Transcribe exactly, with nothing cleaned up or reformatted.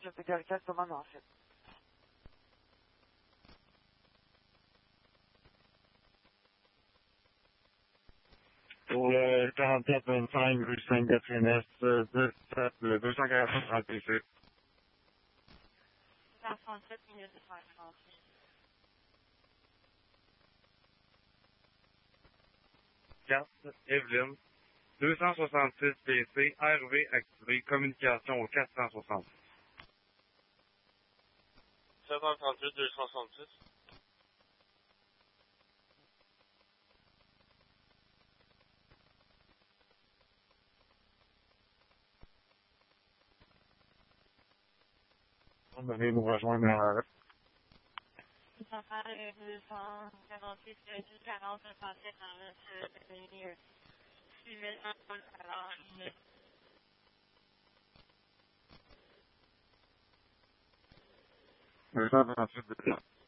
je peux dire quelle commande en fait. Pour le quarante-quatre vingt-cinq rue Sainte-Catherine-Est, deux cent quarante trente P C. cent trente-sept minutes cinquante. Carte, Evelyne, deux cent soixante-six P C, R V activé, communication au quatre cent soixante. sept cent trente-huit, deux cent soixante-six. On devait nous rejoindre à deux cent quarante-huit, deux cent quarante, cinquante-sept, quarante-sept, six mille un, alors, deux cent trente-huit.